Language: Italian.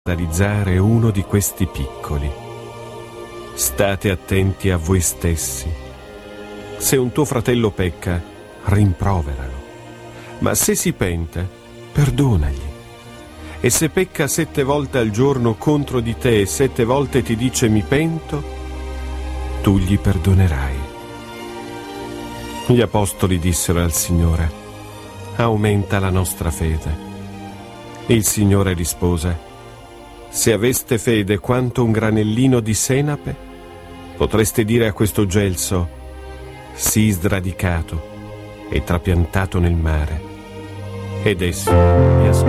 scandalizzare uno di questi piccoli. State attenti a voi stessi. Se un tuo fratello pecca, rimproveralo, ma se si pente, perdonagli. E se pecca 7 volte al giorno contro di te e 7 volte ti dice mi pento, tu gli perdonerai. Gli apostoli dissero al Signore: aumenta la nostra fede. Il Signore rispose: se aveste fede quanto un granellino di senape, potreste dire a questo gelso: sii sradicato e trapiantato nel mare, ed esso vi ascolterà.